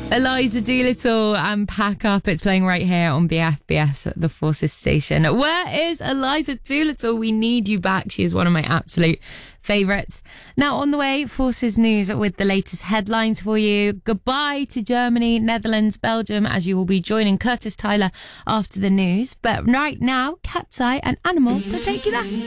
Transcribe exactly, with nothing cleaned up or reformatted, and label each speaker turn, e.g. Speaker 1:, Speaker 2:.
Speaker 1: Eliza Doolittle and Pack Up. It's playing right here on B F B S at the Forces station. Where is Eliza Doolittle? We need you back. She is one of my absolute favourites. Now on the way, Forces News with the latest headlines for you. Goodbye to Germany, Netherlands, Belgium, as you will be joining Curtis Tyler after the news. But right now, Cat's Eye and Animal to take you there.